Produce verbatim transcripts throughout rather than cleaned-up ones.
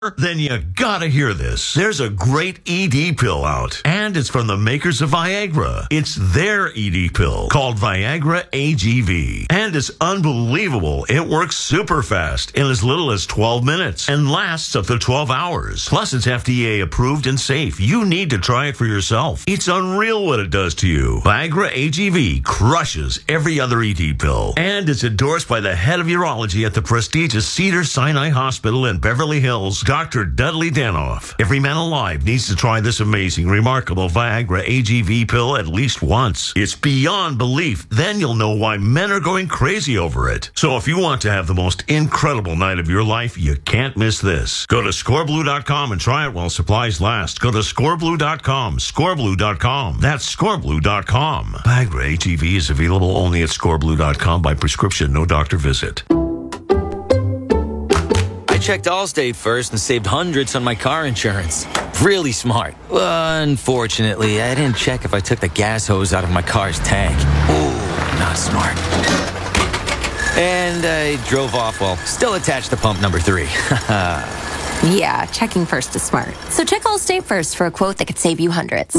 Then you gotta hear this. There's a great E D pill out, and it's from the makers of Viagra. It's their E D pill called Viagra A G V, and it's unbelievable. It works super fast in as little as twelve minutes and lasts up to twelve hours. Plus, it's F D A approved and safe. You need to try it for yourself. It's unreal what it does to you. Viagra A G V crushes every other E D pill, and it's endorsed by the head of urology at the prestigious Cedars-Sinai Hospital in Beverly Hills, Doctor Dudley Danoff. Every man alive needs to try this amazing, remarkable Viagra A G V pill at least once. It's beyond belief. Then you'll know why men are going crazy over it. So if you want to have the most incredible night of your life, you can't miss this. Go to score blue dot com and try it while supplies last. Go to score blue dot com, score blue dot com. That's score blue dot com. Viagra A G V is available only at score blue dot com by prescription, no doctor visit. I checked Allstate first and saved hundreds on my car insurance. Really smart. Well, unfortunately, I didn't check if I took the gas hose out of my car's tank. Ooh, not smart. And I drove off while still attached to pump number three. Yeah, checking first is smart. So check Allstate first for a quote that could save you hundreds.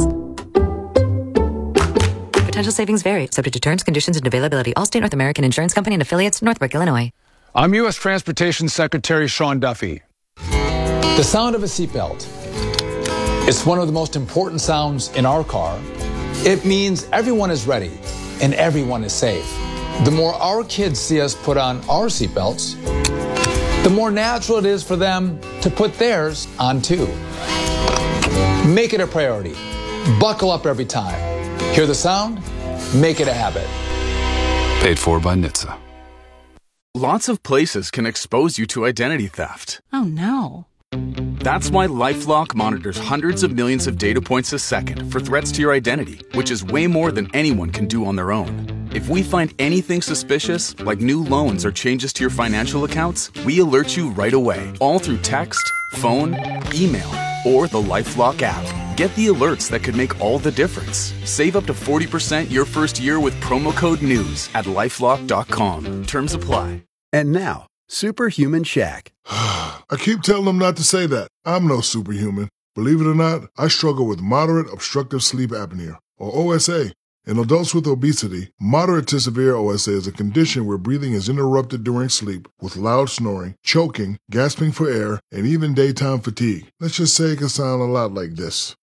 Potential savings vary, subject to terms, conditions, and availability. Allstate North American Insurance Company and affiliates, Northbrook, Illinois. I'm U S Transportation Secretary Sean Duffy. The sound of a seatbelt. It's one of the most important sounds in our car. It means everyone is ready and everyone is safe. The more our kids see us put on our seatbelts, the more natural it is for them to put theirs on too. Make it a priority. Buckle up every time. Hear the sound? Make it a habit. Paid for by N H T S A. Lots of places can expose you to identity theft. Oh, no. That's why LifeLock monitors hundreds of millions of data points a second for threats to your identity, which is way more than anyone can do on their own. If we find anything suspicious, like new loans or changes to your financial accounts, we alert you right away, all through text, phone, email, or the LifeLock app. Get the alerts that could make all the difference. Save up to forty percent your first year with promo code NEWS at lifelock dot com. Terms apply. And now, Superhuman Shaq. I keep telling them not to say that. I'm no superhuman. Believe it or not, I struggle with moderate obstructive sleep apnea, or O S A. In adults with obesity, moderate to severe O S A is a condition where breathing is interrupted during sleep with loud snoring, choking, gasping for air, and even daytime fatigue. Let's just say it can sound a lot like this.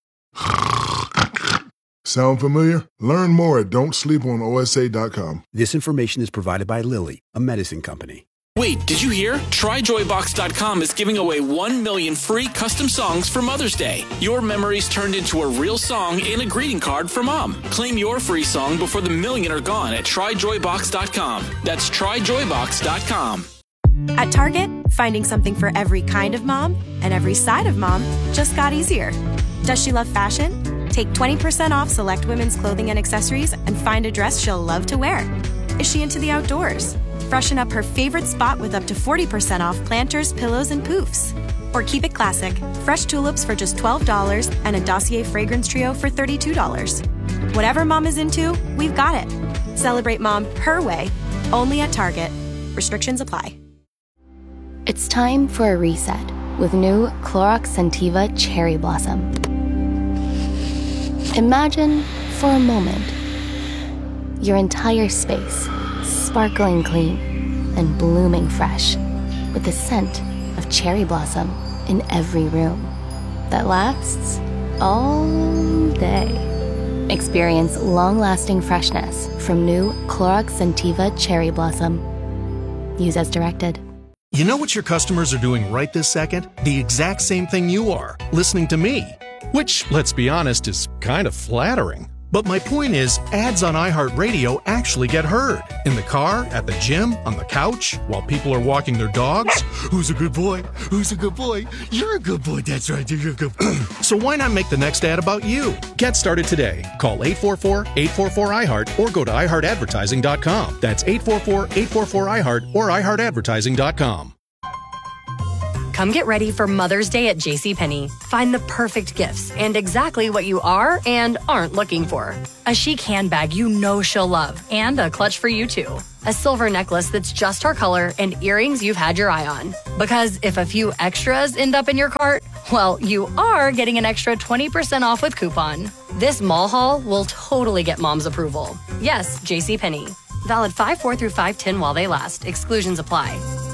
Sound familiar? Learn more at don't sleep on O S A dot com. This information is provided by Lilly, a medicine company. Wait, did you hear? try joy box dot com is giving away one million free custom songs for Mother's Day. Your memories turned into a real song and a greeting card for Mom. Claim your free song before the million are gone at try joy box dot com. That's try joy box dot com. At Target, finding something for every kind of mom and every side of mom just got easier. Does she love fashion? Take twenty percent off select women's clothing and accessories and find a dress she'll love to wear. Is she into the outdoors? Freshen up her favorite spot with up to forty percent off planters, pillows, and poofs. Or keep it classic. Fresh tulips for just twelve dollars and a Dossier fragrance trio for thirty-two dollars. Whatever mom is into, we've got it. Celebrate mom her way, only at Target. Restrictions apply. It's time for a reset with new Clorox Scentiva Cherry Blossom. Imagine, for a moment, your entire space sparkling clean and blooming fresh with the scent of cherry blossom in every room that lasts all day. Experience long-lasting freshness from new Clorox Scentiva Cherry Blossom. Use as directed. You know what your customers are doing right this second? The exact same thing you are, listening to me. Which, let's be honest, is kind of flattering. But my point is, ads on iHeartRadio actually get heard. In the car, at the gym, on the couch, while people are walking their dogs. Who's a good boy? Who's a good boy? You're a good boy, that's right, you're a good boy. So why not make the next ad about you? Get started today. Call eight four four, eight four four, I heart or go to i heart advertising dot com. That's eight four four, eight four four, I heart or i heart advertising dot com. Come get ready for Mother's Day at JCPenney. Find the perfect gifts and exactly what you are and aren't looking for. A chic handbag you know she'll love, and a clutch for you too. A silver necklace that's just her color, and earrings you've had your eye on. Because if a few extras end up in your cart, well, you are getting an extra twenty percent off with coupon. This mall haul will totally get mom's approval. Yes, JCPenney. Valid five four through five ten while they last. Exclusions apply.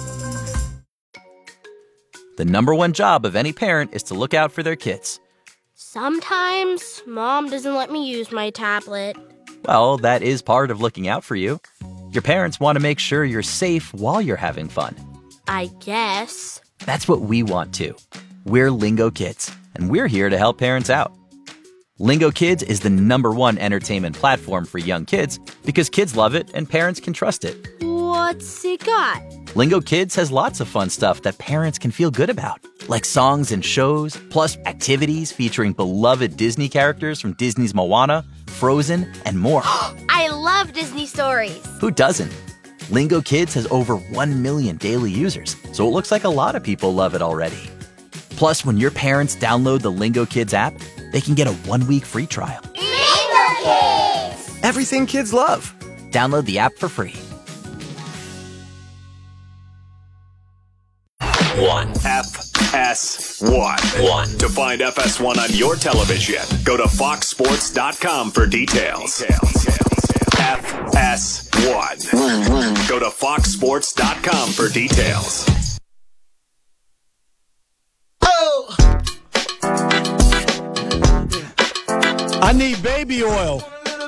The number one job of any parent is to look out for their kids. Sometimes Mom doesn't let me use my tablet. Well, that is part of looking out for you. Your parents want to make sure you're safe while you're having fun. I guess. That's what we want too. We're Lingo Kids, and we're here to help parents out. Lingo Kids is the number one entertainment platform for young kids because kids love it and parents can trust it. What's it got? Lingo Kids has lots of fun stuff that parents can feel good about, like songs and shows, plus activities featuring beloved Disney characters from Disney's Moana, Frozen, and more. I love Disney stories. Who doesn't? Lingo Kids has over one million daily users, so it looks like a lot of people love it already. Plus, when your parents download the Lingo Kids app, they can get a one-week free trial. Lingo Kids! Everything kids love. Download the app for free. One. F S one. One. To find F S one on your television, go to fox sports dot com for details. F S one. Go to fox sports dot com for details. Oh! I need baby oil.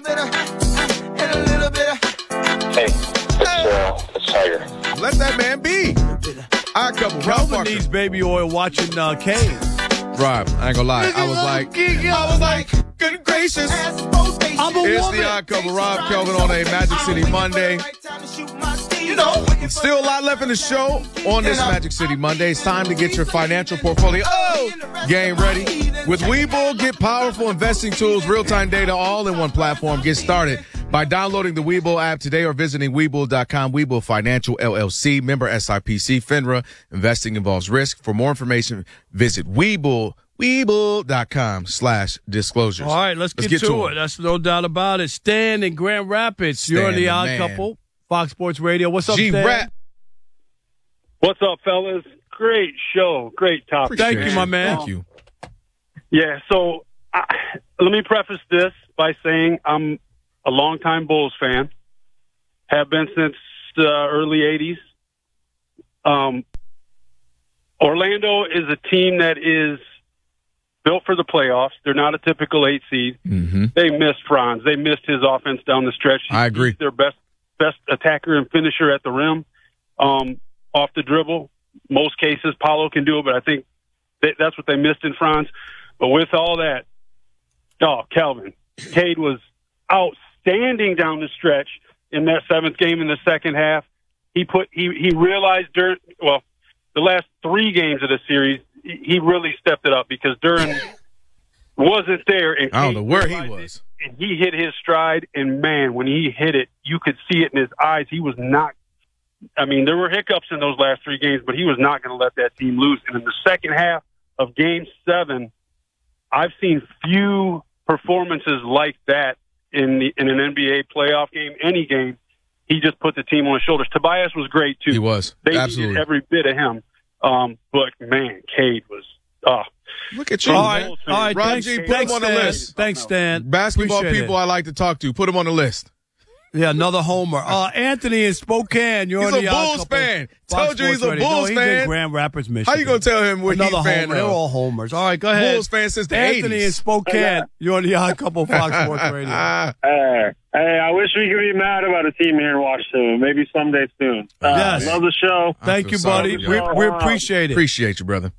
Hey, it's, uh, it's Tiger. Let that man be. I couple Calvin needs baby oil watching uh, Kane. Rob, I ain't gonna lie. I was like, I was like, good gracious. I'm a it's woman. the Odd Couple, Rob Kelvin on a Magic City Monday. You know, still a lot left in the show on this Magic City Monday. It's time to get your financial portfolio game ready. With Webull, get powerful investing tools, real-time data, all in one platform. Get started by downloading the Webull app today or visiting Webull dot com. Webull Financial, L L C, member S I P C, FINRA. Investing involves risk. For more information, visit Webull, Webull dot com slash disclosures. All right, let's, let's get, get to, to it. it. That's no doubt about it. Stan in Grand Rapids. Stan You're on the, the Odd man. Couple, Fox Sports Radio. What's up, Stan? G-Rap. What's up, fellas? Great show. Great topic. Thank you, my man. Thank you. Yeah, so I, let me preface this by saying I'm a longtime Bulls fan, have been since the uh, early eighties. Um, Orlando is a team that is built for the playoffs. They're not a typical eight seed. Mm-hmm. They missed Franz. They missed his offense down the stretch. I agree. He's their best best attacker and finisher at the rim, um, off the dribble. Most cases, Paolo can do it, but I think that, that's what they missed in Franz. But with all that, oh, Calvin, Cade was outstanding down the stretch in that seventh game in the second half. He put he he realized during well the last three games of the series he really stepped it up because Duran wasn't there and I don't Cade know where he it, was. and he hit his stride and man when he hit it you could see it in his eyes. He was not. I mean there were hiccups in those last three games, but he was not going to let that team lose. And in the second half of Game Seven, I've seen few performances like that in the in an N B A playoff game, any game. He just put the team on his shoulders. Tobias was great too. He was. They Absolutely. needed every bit of him. Um, but man, Cade was. Oh, look at you. All right, all right. Rob Thanks, G, put thanks, him on the Stan. list. Thanks, Stan. Basketball Appreciate people it. I like to talk to. Put him on the list. Yeah, another homer. Uh, Anthony in Spokane. You're he's on a the Bulls Couple. fan. Fox Told you he's Sports a Radio. Bulls no, fan. He's in Grand Rapids, Michigan. How you gonna tell him what another he's fan homer. They're of? all homers. All right, go ahead. Bulls fan since the Anthony eighties. in Spokane. You're on the Odd Couple Fox Sports Radio. Hey, hey, I wish we could be mad about a team here in Washington. Maybe someday soon. Uh, Yes. Love the show. Thank you, buddy. We, we appreciate it. Appreciate you, brother.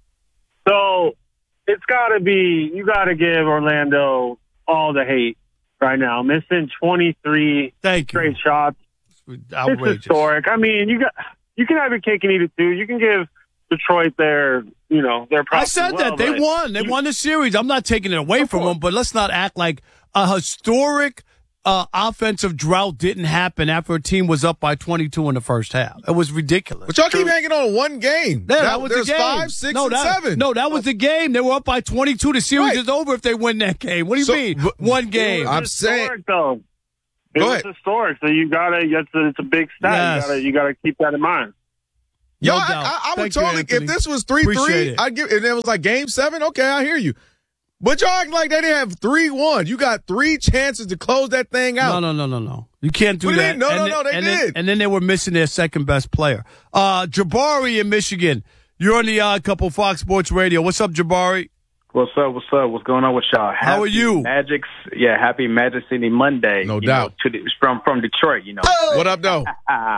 So it's got to be, you got to give Orlando all the hate right now. Missing twenty-three Thank you. straight shots. Outrageous. It's historic. I mean, you got you can have your cake and eat it too. You can give Detroit their, you know, their props. I said as well, that. They but won. They won the series. I'm not taking it away from them, but let's not act like a historic uh, offensive drought didn't happen after a team was up by twenty-two in the first half. It was ridiculous. But y'all keep hanging on one game. Yeah, that, that was there's the game. five, six, no, and that, seven. No, that was the game. They were up by twenty-two. The series Right. is over if they win that game. What do you So, mean? but- One game. I'm historic, saying. though. It Go was ahead. historic, so you gotta. It's a, it's a big stat. Yes. You gotta. You gotta keep that in mind. No Yo, I, doubt. I, I would Thank you, totally. Anthony. If this was three Appreciate three, it. I'd give. And it was like game seven. Okay, I hear you. But y'all acting like they didn't have three one. You got three chances to close that thing out. No, no, no, no, no. You can't do What do you that. mean? No, and no, then, no, they and did. Then, and then they were missing their second best player. Uh, Jabari in Michigan. You're on the Odd Couple, Fox Sports Radio. What's up, Jabari? What's up? What's up? What's going on with y'all? Happy How are you? Magic, yeah, happy Magic City Monday. No you doubt. know, to the, from from Detroit, you know. What up, though?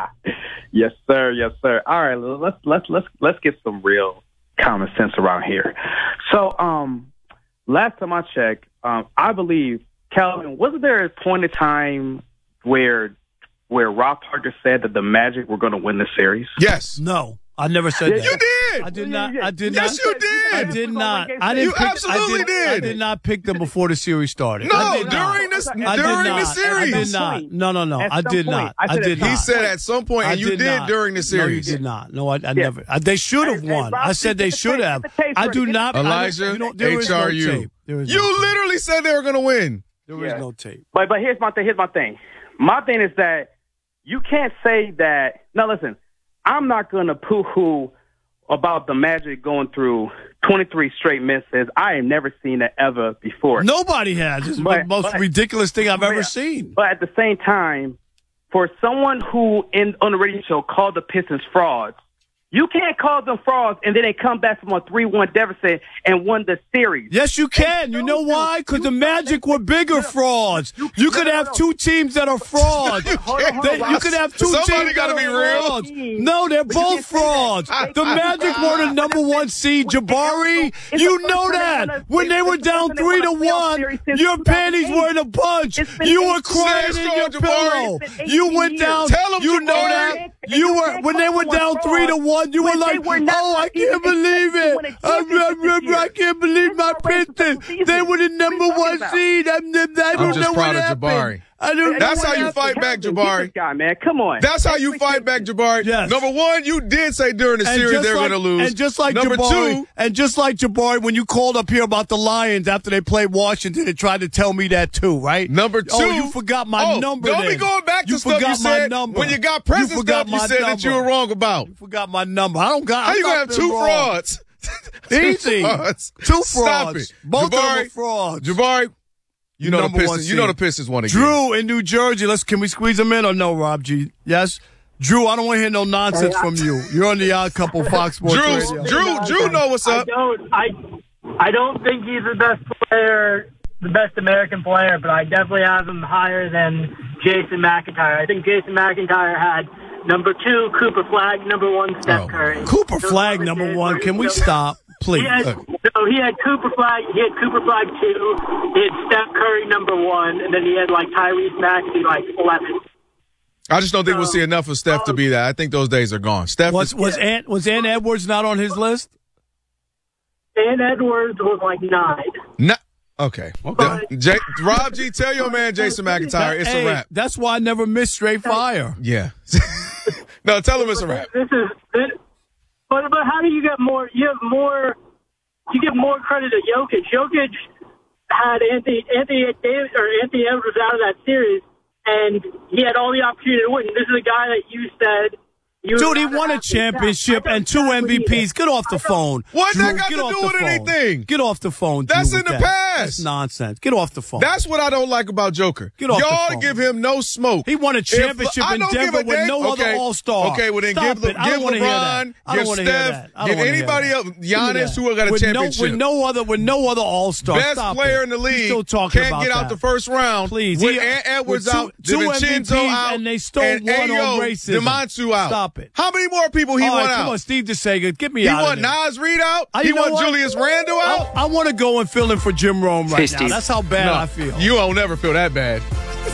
Yes, sir. Yes, sir. All right, let's let's let's let's get some real common sense around here. So, um, last time I checked, um, I believe Calvin, wasn't there a point in time where where Rob Parker said that the Magic were going to win the series? Yes. No, I never said that. You did. I did not. I did Yes, not. you did. I did not. I didn't. You pick, absolutely I did, did. I did not pick them before the series started. No, I did not. during this I during did the not. series. I did not. No, no, no. At I some did point. not. I I said did at not. He said at some point, I and you did, not. during the series. No, you did not. No, I, I Yeah. never. I, they should have Hey, hey, won. Rob, I said get they the should tape, have. get the tape I ready, do get not. the- I don't- Elijah, you know, there is H R U. no tape. There is You no tape. literally said they were going to win. There is Yeah. no tape. But but here's my thing. Here's my thing. My thing is that you can't say that. Now listen, I'm not going to poo-hoo about the Magic going through twenty-three straight misses. I have never seen that ever before. Nobody has. This is But- the most but- ridiculous thing I've ever Yeah. seen. But at the same time, for someone who in on the radio show called the Pistons frauds, you can't call them frauds and then they come back from a three one deficit and won the series. Yes, you can. You know why? Because the Magic were bigger frauds. You could have two teams that are frauds. Hold on, hold They- on, You could have two Somebody teams gotta that be are real. frauds. No, they're both frauds. The Magic were the number one seed. Jabari, you know that. When they were down three to one, your panties were in a bunch. You were crying Stand in your strong, pillow. Jabari. You went down. Tell 'em, You know Jabari. that. You were when they were down three to one. You were like, oh, I can't believe it. I, I, I can't believe my Pistons. They were the number one seed. I'm, I don't I'm just know proud what of happened. Jabari. I don't That's know how what you happened. fight back, Jabari. Guy, man, come on. That's how you fight back, Jabari. Yes. Number one, you did say during the And series just they were like- going to lose. And just like Number Jabari, two, and just like Jabari, when you called up here about the Lions after they played Washington and tried to tell me that too, right? Number two. Oh, you forgot my oh, number. Don't be then. going back to you stuff you forgot my said number. when you got present you forgot stuff you my said number. that you were wrong about. You forgot my number. I don't got. How I'm you going to not have two been wrong. frauds? Easy. frauds. Two Stop frauds. it. Both of them Jabari, are frauds. Jabari, you know the Number one Pistons. You know the seed. Pistons won again. Drew in New Jersey. Let's can we squeeze him in or no, Rob G? Yes. Drew, I don't want to hear no nonsense from you. You're on the Odd Couple, Fox Sports Drew, Radio. Drew, Drew, know what's up. I don't. I I don't think he's the best player, the best American player, but I definitely have him higher than Jason McIntyre. I think Jason McIntyre had number two Cooper Flagg, number one Steph Oh. Curry. Cooper Flagg, number one. Can we stop, please? He had, so he had Cooper Flagg. He had Cooper Flagg two. He had Steph Curry number one, and then he had like Tyrese Maxey like eleven. I just don't think we'll see enough of Steph to be that. I think those days are gone. Steph Was is, was Ant was Ant Edwards not on his list? Dan Edwards was like nine. no, okay. J, Rob G, tell your man Jason McIntyre it's Hey, a wrap. That's why I never missed straight fire. Yeah. no, tell him it's a wrap. This is, this, but but how do you get more? You have more. You give more credit to Jokic. Jokic had Anthony Anthony Davis or Anthony Edwards out of that series, and he had all the opportunity to win. This is a guy that you said. You Dude, he won a championship and two M V Ps. Get off the phone. What Drew, that got get to off do the with phone. anything? Get off the phone. Drew, That's with in the that. past. That's nonsense. Get off the phone. That's what I don't like about Joker. Get off the Y'all phone. give him no smoke. He won a championship If- I in don't give Denver a with damn- no okay. other All-Star. Okay, well then Stop give, Le- it. I don't give wanna hear LeBron, that. I don't give wanna hear Steph, that. I don't give wanna hear anybody that. else, Give me Giannis, that. who got a with championship. No, with no other, with no other All-Star. Best Stop player it. in the You league still talking can't about get out that. the first round. Please, with he- Ant Edwards with two- out, two DiVincenzo M V Ps, out, and they stole and one Ayo, on racism. DeMontu out. Stop it. How many more people he All won right, out? come on, Steve DeSager, get me He out won of there. Nas Reed out. Uh, He you know won what? Julius Randle out. I, I want to go and fill in for Jim Rome right Hey, now. Steve. That's how bad No, I feel. You won't never feel that bad.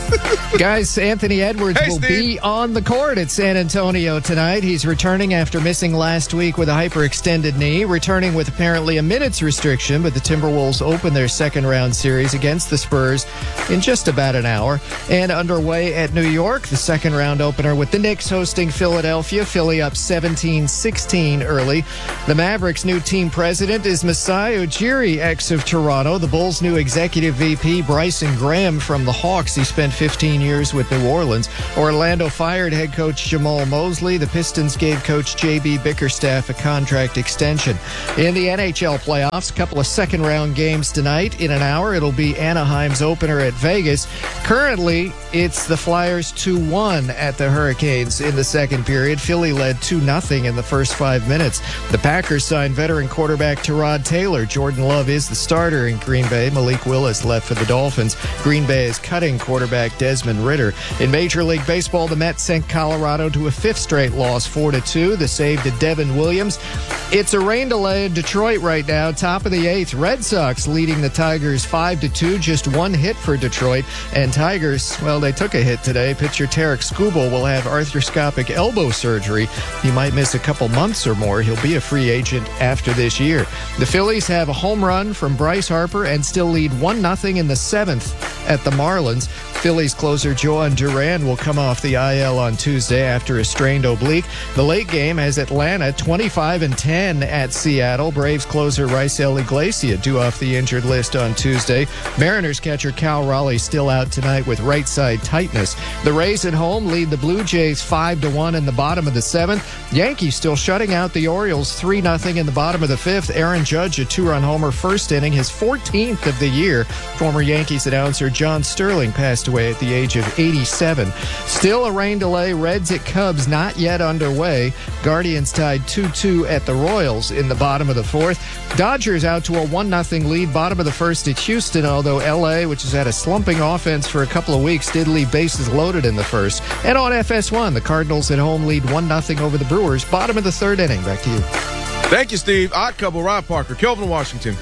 Guys, Anthony Edwards Hey, will Steve. be on the court at San Antonio tonight. He's returning after missing last week with a hyperextended knee, returning with apparently a minutes restriction, but the Timberwolves open their second round series against the Spurs in just about an hour. And underway at New York, the second round opener with the Knicks hosting Philadelphia. Philly up seventeen sixteen early. The Mavericks' new team president is Masai Ujiri, ex of Toronto. The Bulls' new executive V P, Bryson Graham from the Hawks. He spent fifteen years with New Orleans. Orlando fired head coach Jamal Mosley. The Pistons gave coach J B Bickerstaff a contract extension. In the N H L playoffs, a couple of second round games tonight. In an hour, it'll be Anaheim's opener at Vegas. Currently, it's the Flyers two one at the Hurricanes in the second period. Philly led two nothing in the first five minutes. The Packers signed veteran quarterback Tyrod Taylor. Jordan Love is the starter in Green Bay. Malik Willis left for the Dolphins. Green Bay is cutting quarterback Desmond Ritter. In Major League Baseball, the Mets sent Colorado to a fifth straight loss, four to two. The save to Devin Williams. It's a rain delay in Detroit right now, top of the eighth. Red Sox leading the Tigers five to two, just one hit for Detroit. And Tigers, well, they took a hit today. Pitcher Tarek Skubal will have arthroscopic elbow surgery. He might miss a couple months or more. He'll be a free agent after this year. The Phillies have a home run from Bryce Harper and still lead one nothing in the seventh at the Marlins. Phillies closer Joan Duran will come off the I L on Tuesday after a strained oblique. The late game has Atlanta twenty-five and ten at Seattle. Braves closer Raisel Iglesias due off the injured list on Tuesday. Mariners catcher Cal Raleigh still out tonight with right side tightness. The Rays at home lead the Blue Jays five to one in the bottom of the seventh. Yankees still shutting out the Orioles three nothing in the bottom of the fifth. Aaron Judge, a two-run homer first inning, his fourteenth of the year. Former Yankees announcer John Sterling passed away at the age of eighty-seven. Still a rain delay. Reds at Cubs not yet underway. Guardians tied two two at the Royals in the bottom of the fourth. Dodgers out to a one nothing lead bottom of the first at Houston, although L A, which has had a slumping offense for a couple of weeks, did leave bases loaded in the first. And on F S one, the Cardinals at home lead one nothing over the Brewers. Bottom of the third inning. Back to you. Thank you, Steve. Odd Couple, Rob Parker, Kelvin Washington.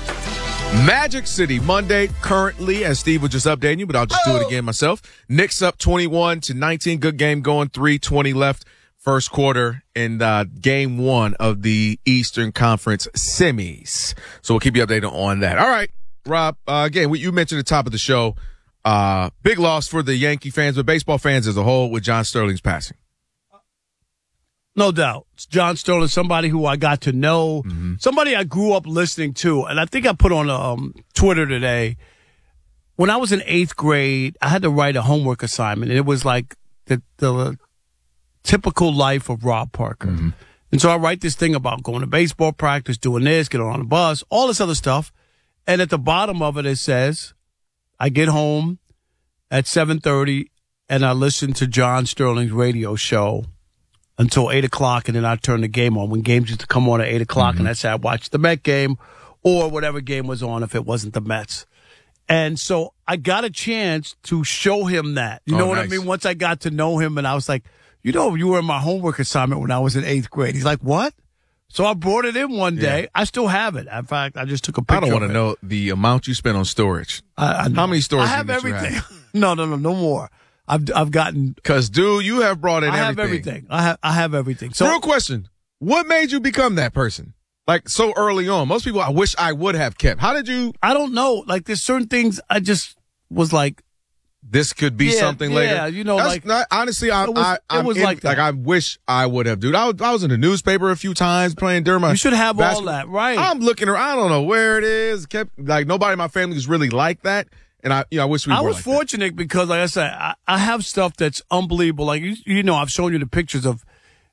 Magic City Monday currently, as Steve was just updating you, but I'll just do it again myself. Knicks up twenty-one to nineteen. Good game going. three twenty left first quarter in uh, game one of the Eastern Conference semis. So we'll keep you updated on that. All right, Rob, uh, again, what you mentioned at the top of the show, uh, big loss for the Yankee fans, but baseball fans as a whole with John Sterling's passing. No doubt. It's John Sterling, somebody who I got to know, mm-hmm. somebody I grew up listening to. And I think I put on um, Twitter today, when I was in eighth grade, I had to write a homework assignment. And it was like the, the typical life of Rob Parker. Mm-hmm. And so I write this thing about going to baseball practice, doing this, getting on the bus, all this other stuff. And at the bottom of it, it says, I get home at seven thirty and I listen to John Sterling's radio show until eight o'clock, and then I turn the game on. When games used to come on at eight o'clock, mm-hmm. and that's how I watched the Met game or whatever game was on if it wasn't the Mets. And so I got a chance to show him that. You know oh, what nice. I mean? Once I got to know him, and I was like, you know, you were in my homework assignment when I was in eighth grade. He's like, what? So I brought it in one day. Yeah. I still have it. In fact, I just took a picture. I don't want to it. know the amount you spent on storage. I, I How many storage? I have everything. Have? no, no, no, no more. I've I've gotten because dude, you have brought in I everything. have everything. I have I have everything. So real question: what made you become that person? Like so early on. Most people, I wish I would have kept. How did you? I don't know. Like there's certain things I just was like, this could be yeah, something yeah, later. Yeah, you know, That's like not, honestly, I, it was, I, I'm it was in, like that. Like I wish I would have, dude. I was, I was in the newspaper a few times playing during my. You should have basketball. all that, right? I'm looking around. I don't know where it is. Kept like nobody in my family was really like that. And I, you know, I wish we I were was like fortunate that. because, like I said, I, I have stuff that's unbelievable. Like, you, you know, I've shown you the pictures of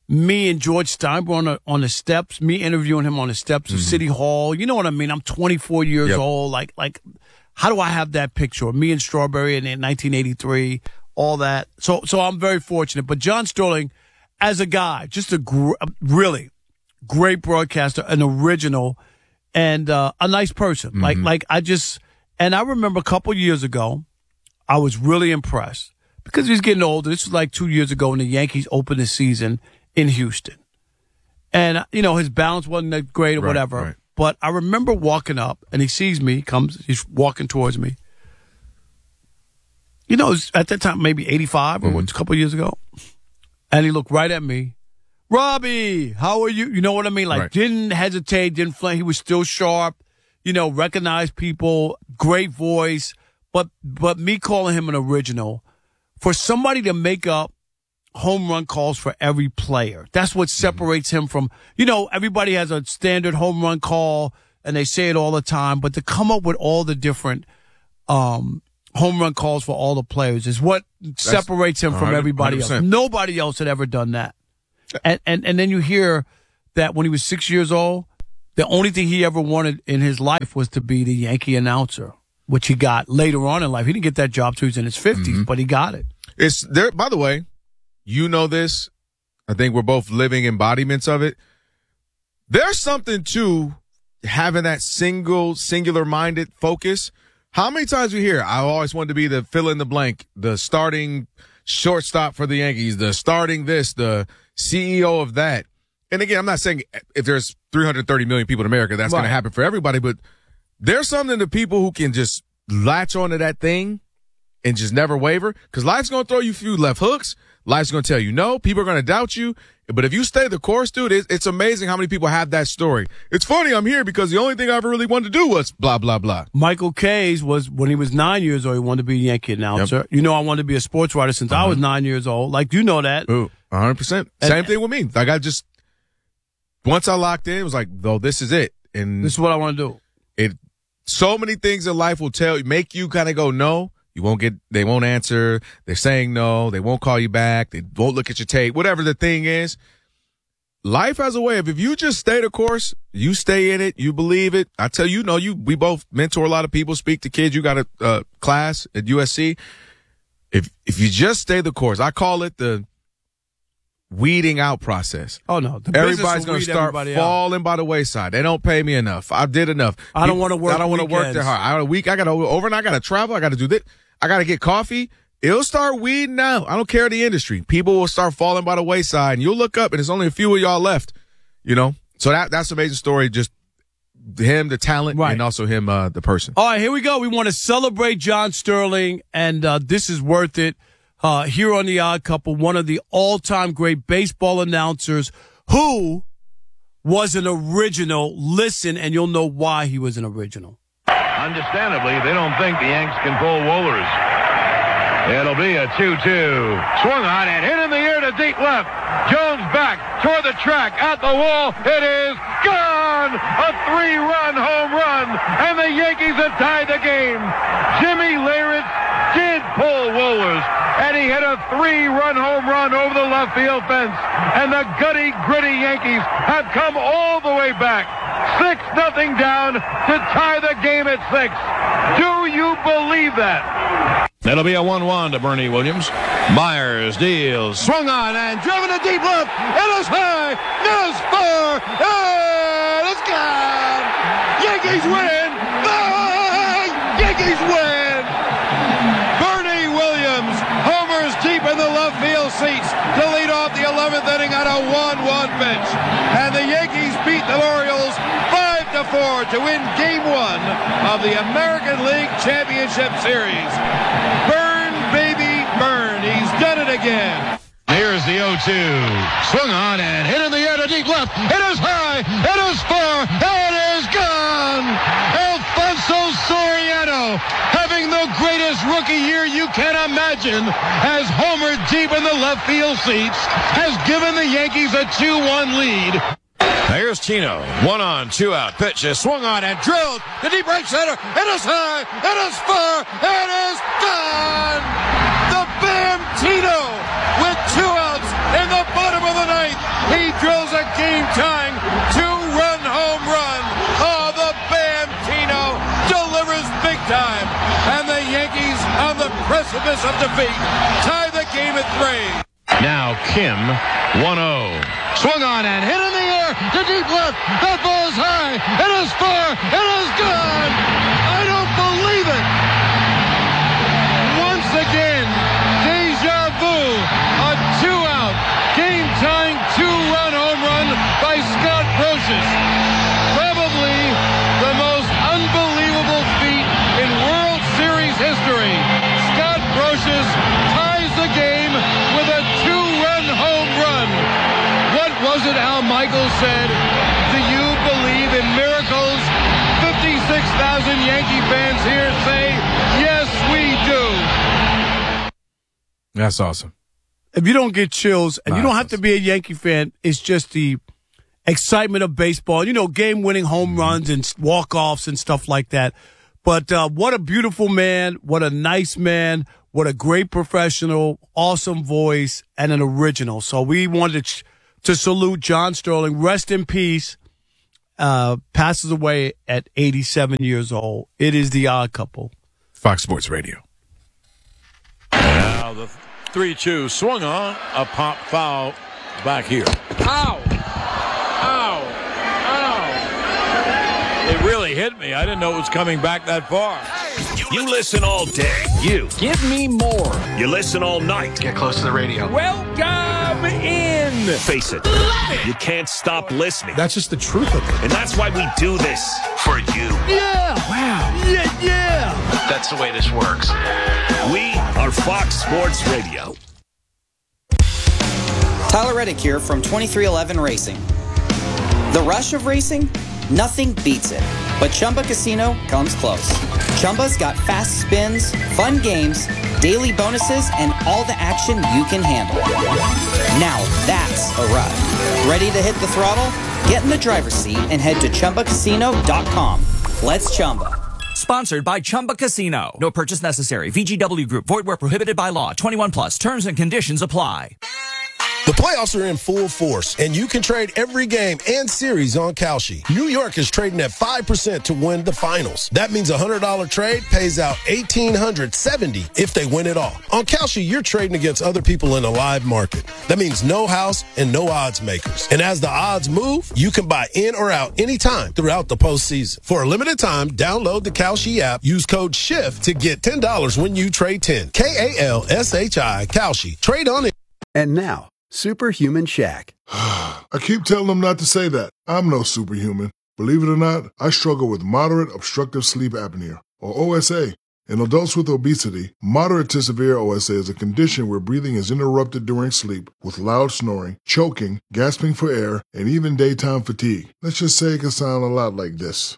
me and George Steinbrenner on the, on the steps, me interviewing him on the steps of mm-hmm. City Hall. You know what I mean? I'm twenty-four years yep. old. Like, like, how do I have that picture? Me and Strawberry in, in nineteen eighty-three, all that. So, so I'm very fortunate. But John Sterling, as a guy, just a gr- really great broadcaster, an original, and uh, a nice person. Mm-hmm. Like, like I just. And I remember a couple years ago, I was really impressed because he's getting older. This was like two years ago when the Yankees opened the season in Houston. And, you know, his balance wasn't that great or right, whatever. Right. But I remember walking up and he sees me, he comes, he's walking towards me. you know, it was at that time maybe eighty-five or mm-hmm. a couple years ago. And he looked right at me. Robbie, how are you? You know what I mean? Like, right. didn't hesitate, didn't flame. He was still sharp, you know, recognized people, great voice. But but me calling him an original, for somebody to make up home run calls for every player, that's what separates him from, you know, everybody has a standard home run call, and they say it all the time. But to come up with all the different um home run calls for all the players is what that's separates him from everybody one hundred percent. Else. Nobody else had ever done that. And, and and then you hear that when he was six years old, the only thing he ever wanted in his life was to be the Yankee announcer, which he got later on in life. He didn't get that job till he was in his fifties, mm-hmm. but he got it. It's there. By the way, you know this. I think we're both living embodiments of it. There's something to having that single, singular-minded focus. How many times we hear, I always wanted to be the fill in the blank, the starting shortstop for the Yankees, the starting this, the C E O of that. And again, I'm not saying if there's three hundred thirty million people in America, that's right. going to happen for everybody, but there's something to people who can just latch onto that thing and just never waver, because life's going to throw you a few left hooks. Life's going to tell you no. People are going to doubt you. But if you stay the course, dude, it's, it's amazing how many people have that story. It's funny, I'm here because the only thing I ever really wanted to do was blah, blah, blah. Michael Kay's was, when he was nine years old, he wanted to be a Yankee announcer. Yep. You know, I wanted to be a sports writer since uh-huh. I was nine years old. Like, you know that. Ooh, one hundred percent. And, Same thing with me. Like, I just, once I locked in, it was like, though, this is it. And this is what I want to do. It, so many things in life will tell you, make you kind of go, no. You won't get, they won't answer. They're saying no. They won't call you back. They won't look at your tape. Whatever the thing is, life has a way of, if you just stay the course, you stay in it, you believe it. I tell you, you know, you, we both mentor a lot of people, speak to kids. You got a uh, class at U S C. If, if you just stay the course, I call it the weeding out process. Oh no. Everybody's going to start falling out. By the wayside. They don't pay me enough. I did enough. I don't want to work I don't want to work that hard. I got a week. I got to overnight. I got to travel. I got to do this. I got to get coffee. It'll start weeding out. I don't care the industry. People will start falling by the wayside, and you'll look up, and there's only a few of y'all left, you know? So that that's an amazing story, just him, the talent, right. and also him, uh, the person. All right, here we go. We want to celebrate John Sterling, and uh, this is worth it. Uh, here on The Odd Couple, one of the all-time great baseball announcers who was an original. Listen, and you'll know why he was an original. Understandably, they don't think the Yanks can pull Wohlers. It'll be a two two. Swung on and hit in the air to deep left. Jones back toward the track at the wall. It is gone. A three-run home run, and the Yankees have tied the game. Jimmy Leyritz did pull Wohlers, and he hit a three-run home run over the left field fence. And the gutty, gritty Yankees have come all the way back. Six nothing down to tie the game at six. Do you believe that? That'll be a one one to Bernie Williams. Myers deals. Swung on and driven to deep left. It is high. It is far. And it's gone. Yankees win. The Yankees win. Bernie Williams homers deep in the left field seats to lead off the eleventh inning on a one one pitch. And the Yankees beat the Orioles five to four to win game one of the American League Championship Series. Burn, baby, burn. He's done it again. Here's the oh two. Swung on and hit in the air to deep left. It is high. It is far. It is gone. Alfonso Soriano, having the greatest rookie year you can imagine, has homered deep in the left field seats, has given the Yankees a two one lead. Here's Tino. One on, two out. Pitch is swung on and drilled to deep right center. It is high. It is far. It is gone. The Bam Tino with two outs in the bottom of the ninth. He drills a game-tying two-run home run. Oh, the Bam Tino delivers big time. And the Yankees, on the precipice of defeat, tie the game at three. Now Kim, one oh. Swung on and hit in the air to deep left. That ball is high. It is far. It is gone. I don't believe it. Once again, deja vu. A two-out, game-tying two-run home run by Scott Brosius. Probably the most unbelievable feat in World Series history. Scott Brosius That's awesome. If you don't get chills, and Nah, you don't have to be a Yankee fan, it's just the excitement of baseball. You know, game-winning home runs and walk-offs and stuff like that. But uh, what a beautiful man, what a nice man, what a great professional, awesome voice, and an original. So we wanted to, to salute John Sterling. Rest in peace. Uh, passes away at eighty-seven years old. It is the Odd Couple. Fox Sports Radio. Now the three two swung on, a pop foul back here. Ow! Ow! Ow! It really hit me. I didn't know it was coming back that far. You listen all day. You. Give me more. You listen all night. Get close to the radio. Welcome in. Face it. You can't stop listening. That's just the truth of it. And that's why we do this. For you. Yeah! Wow! Yeah, yeah! That's the way this works. We are Fox Sports Radio. Tyler Reddick here from twenty-three eleven Racing. The rush of racing? Nothing beats it. But Chumba Casino comes close. Chumba's got fast spins, fun games, daily bonuses, and all the action you can handle. Now that's a ride. Ready to hit the throttle? Get in the driver's seat and head to Chumba Casino dot com. Let's Chumba. Sponsored by Chumba Casino. No purchase necessary. V G W Group. Void where prohibited by law. twenty-one plus. Terms and conditions apply. The playoffs are in full force, and you can trade every game and series on Kalshi. New York is trading at five percent to win the finals. That means a one hundred dollars trade pays out one thousand eight hundred seventy dollars if they win it all. On Kalshi, you're trading against other people in a live market. That means no house and no odds makers. And as the odds move, you can buy in or out anytime throughout the postseason. For a limited time, download the Kalshi app, use code SHIFT to get ten dollars when you trade ten. K A L S H I, Kalshi. Trade on it. And now, Superhuman Shaq. I keep telling them not to say that. I'm no superhuman. Believe it or not, I struggle with moderate obstructive sleep apnea, or O S A. In adults with obesity, moderate to severe O S A is a condition where breathing is interrupted during sleep with loud snoring, choking, gasping for air, and even daytime fatigue. Let's just say it can sound a lot like this.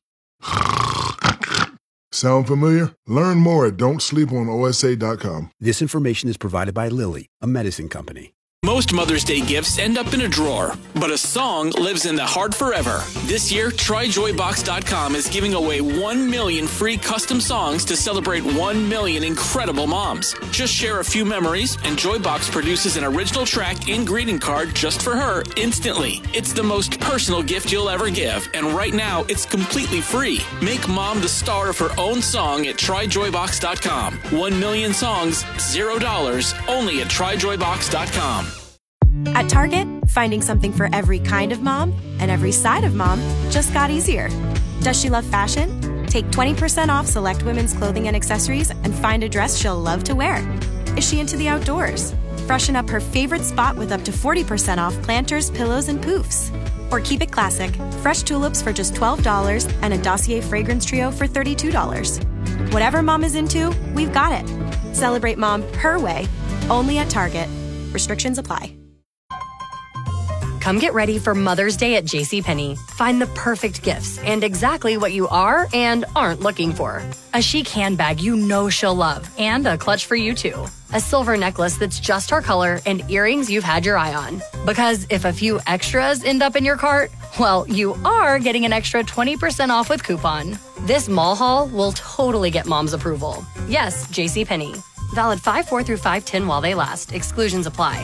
Sound familiar? Learn more at don't sleep on O S A dot com. This information is provided by Lilly, a medicine company. Most Mother's Day gifts end up in a drawer, but a song lives in the heart forever. This year, try joy box dot com is giving away one million free custom songs to celebrate one million incredible moms. Just share a few memories, and Joybox produces an original track and greeting card just for her instantly. It's the most personal gift you'll ever give, and right now, it's completely free. Make mom the star of her own song at try joy box dot com. One million songs, zero dollars, only at try joy box dot com. At Target, finding something for every kind of mom and every side of mom just got easier. Does she love fashion? Take twenty percent off select women's clothing and accessories and find a dress she'll love to wear. Is she into the outdoors? Freshen up her favorite spot with up to forty percent off planters, pillows, and poofs. Or keep it classic, fresh tulips for just twelve dollars and a Dossier fragrance trio for thirty-two dollars. Whatever mom is into, we've got it. Celebrate mom her way, only at Target. Restrictions apply. Come get ready for Mother's Day at JCPenney. Find the perfect gifts and exactly what you are and aren't looking for. A chic handbag you know she'll love and a clutch for you too. A silver necklace that's just her color and earrings you've had your eye on. Because if a few extras end up in your cart, well, you are getting an extra twenty percent off with coupon. This mall haul will totally get mom's approval. Yes, JCPenney. Valid five four through five ten while they last. Exclusions apply.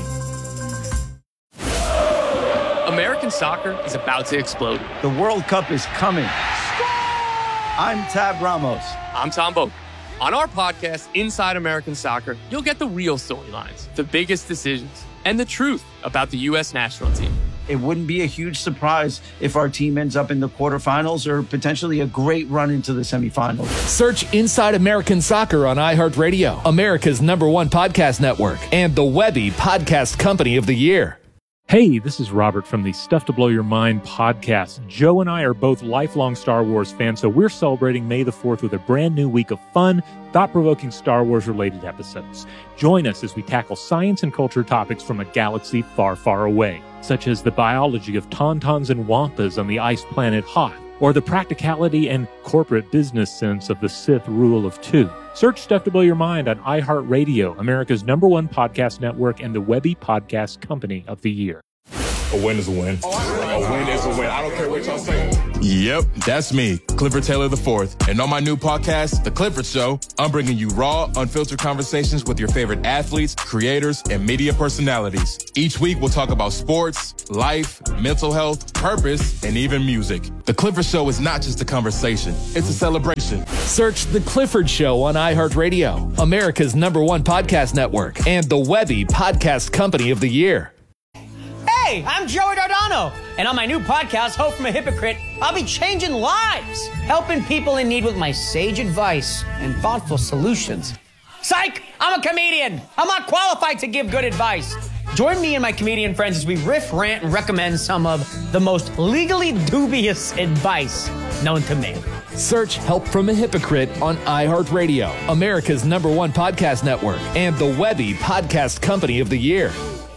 American soccer is about to explode. The World Cup is coming. I'm Tab Ramos. I'm Tom Boak. On our podcast, Inside American Soccer, you'll get the real storylines, the biggest decisions, and the truth about the U S national team. It wouldn't be a huge surprise if our team ends up in the quarterfinals or potentially a great run into the semifinals. Search Inside American Soccer on iHeartRadio, America's number one podcast network, and the Webby Podcast Company of the Year. Hey, this is Robert from the Stuff to Blow Your Mind podcast. Joe and I are both lifelong Star Wars fans, so we're celebrating May the fourth with a brand new week of fun, thought-provoking Star Wars-related episodes. Join us as we tackle science and culture topics from a galaxy far, far away, such as the biology of tauntauns and wampas on the ice planet Hoth, or the practicality and corporate business sense of the Sith rule of two. Search Stuff to Blow Your Mind on iHeartRadio, America's number one podcast network and the Webby Podcast Company of the Year. A win is a win. A win is a win. I don't care what y'all say. Yep, that's me, Clifford Taylor the fourth. And on my new podcast, The Clifford Show, I'm bringing you raw, unfiltered conversations with your favorite athletes, creators, and media personalities. Each week, we'll talk about sports, life, mental health, purpose, and even music. The Clifford Show is not just a conversation, it's a celebration. Search The Clifford Show on iHeartRadio, America's number one podcast network, and the Webby Podcast Company of the Year. Hey, I'm Joey Dardano, and on my new podcast, Hope from a Hypocrite, I'll be changing lives, helping people in need with my sage advice and thoughtful solutions. Psych! I'm a comedian. I'm not qualified to give good advice. Join me and my comedian friends as we riff, rant, and recommend some of the most legally dubious advice known to man. Search Help from a Hypocrite on iHeartRadio, America's number one podcast network, and the Webby Podcast Company of the Year.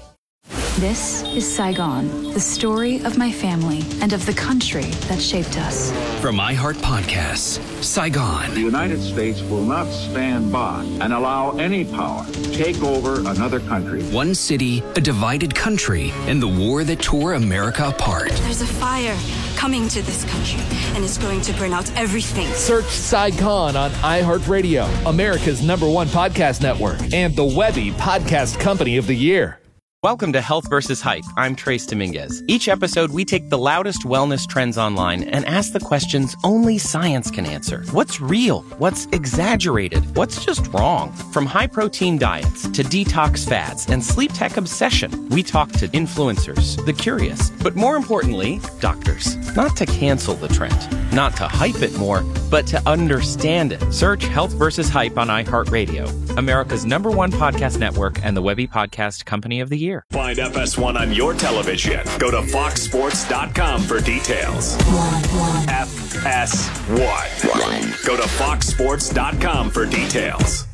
This is Saigon, the story of my family and of the country that shaped us. From iHeart Podcasts, Saigon. The United States will not stand by and allow any power to take over another country. One city, a divided country, and the war that tore America apart. There's a fire coming to this country, and it's going to burn out everything. Search Saigon on iHeartRadio, America's number one podcast network, and the Webby Podcast Company of the Year. Welcome to Health versus Hype. I'm Trace Dominguez. Each episode, we take the loudest wellness trends online and ask the questions only science can answer. What's real? What's exaggerated? What's just wrong? From high-protein diets to detox fads and sleep tech obsession, we talk to influencers, the curious, but more importantly, doctors. Not to cancel the trend, not to hype it more, but to understand it. Search Health versus Hype on iHeartRadio, America's number one podcast network and the Webby Podcast Company of the Year. Find F S one on your television. Go to fox sports dot com for details. F S one. Go to fox sports dot com for details.